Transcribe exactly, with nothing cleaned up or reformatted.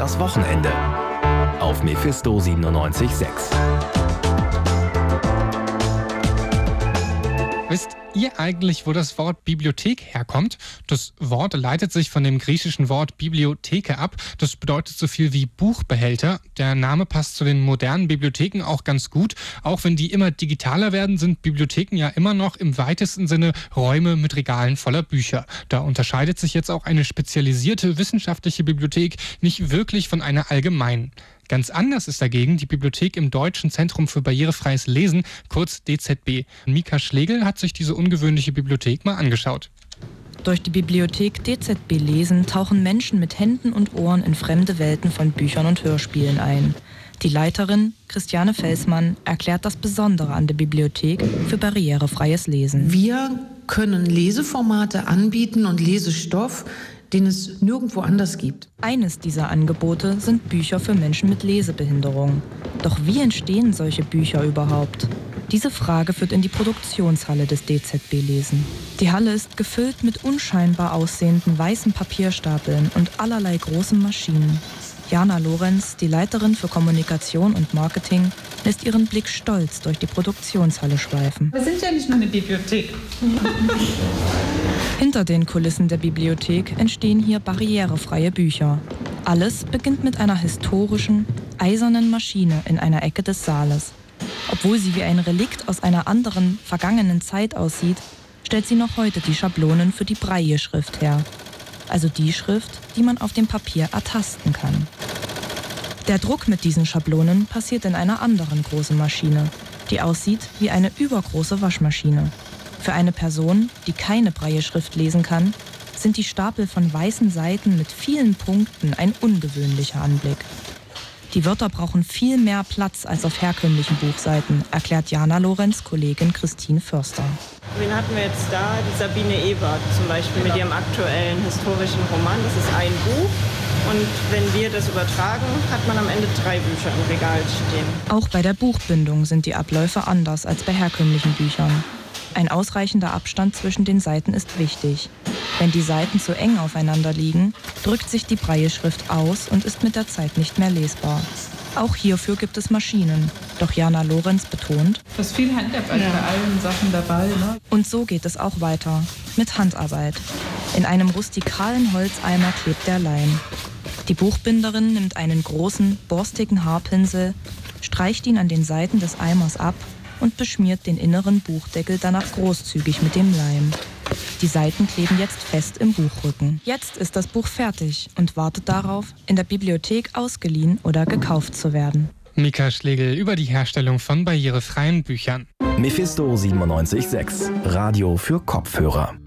Das Wochenende auf Mephisto siebenundneunzig Komma sechs. Wisst ihr eigentlich, wo das Wort Bibliothek herkommt? Das Wort leitet sich von dem griechischen Wort Bibliotheke ab. Das bedeutet so viel wie Buchbehälter. Der Name passt zu den modernen Bibliotheken auch ganz gut. Auch wenn die immer digitaler werden, sind Bibliotheken ja immer noch im weitesten Sinne Räume mit Regalen voller Bücher. Da unterscheidet sich jetzt auch eine spezialisierte wissenschaftliche Bibliothek nicht wirklich von einer allgemeinen. Ganz anders ist dagegen die Bibliothek im Deutschen Zentrum für barrierefreies Lesen, kurz D Z B. Mika Schlegel hat sich diese ungewöhnliche Bibliothek mal angeschaut. Durch die Bibliothek D Z B Lesen tauchen Menschen mit Händen und Ohren in fremde Welten von Büchern und Hörspielen ein. Die Leiterin, Christiane Felsmann, erklärt das Besondere an der Bibliothek für barrierefreies Lesen. Wir können Leseformate anbieten und Lesestoff, den es nirgendwo anders gibt. Eines dieser Angebote sind Bücher für Menschen mit Lesebehinderung. Doch wie entstehen solche Bücher überhaupt? Diese Frage führt in die Produktionshalle des D Z B Lesen. Die Halle ist gefüllt mit unscheinbar aussehenden weißen Papierstapeln und allerlei großen Maschinen. Jana Lorenz, die Leiterin für Kommunikation und Marketing, lässt ihren Blick stolz durch die Produktionshalle schweifen. Wir sind ja nicht nur eine Bibliothek. Hinter den Kulissen der Bibliothek entstehen hier barrierefreie Bücher. Alles beginnt mit einer historischen, eisernen Maschine in einer Ecke des Saales. Obwohl sie wie ein Relikt aus einer anderen, vergangenen Zeit aussieht, stellt sie noch heute die Schablonen für die Braille-Schrift her. Also die Schrift, die man auf dem Papier ertasten kann. Der Druck mit diesen Schablonen passiert in einer anderen großen Maschine, die aussieht wie eine übergroße Waschmaschine. Für eine Person, die keine Braille-Schrift lesen kann, sind die Stapel von weißen Seiten mit vielen Punkten ein ungewöhnlicher Anblick. Die Wörter brauchen viel mehr Platz als auf herkömmlichen Buchseiten, erklärt Jana Lorenz Kollegin Christine Förster. Wen hatten wir jetzt da? Die Sabine Ebert zum Beispiel mit ihrem aktuellen historischen Roman. Das ist ein Buch. Und wenn wir das übertragen, hat man am Ende drei Bücher im Regal stehen. Auch bei der Buchbindung sind die Abläufe anders als bei herkömmlichen Büchern. Ein ausreichender Abstand zwischen den Seiten ist wichtig. Wenn die Seiten zu eng aufeinander liegen, drückt sich die Braille-Schrift aus und ist mit der Zeit nicht mehr lesbar. Auch hierfür gibt es Maschinen. Doch Jana Lorenz betont: Das ist viel Handarbeit ja. bei allen Sachen dabei. Ne? Und so geht es auch weiter. Mit Handarbeit. In einem rustikalen Holzeimer klebt der Leim. Die Buchbinderin nimmt einen großen, borstigen Haarpinsel, streicht ihn an den Seiten des Eimers ab und beschmiert den inneren Buchdeckel danach großzügig mit dem Leim. Die Seiten kleben jetzt fest im Buchrücken. Jetzt ist das Buch fertig und wartet darauf, in der Bibliothek ausgeliehen oder gekauft zu werden. Mika Schlegel über die Herstellung von barrierefreien Büchern. Mephisto siebenundneunzig Komma sechs, Radio für Kopfhörer.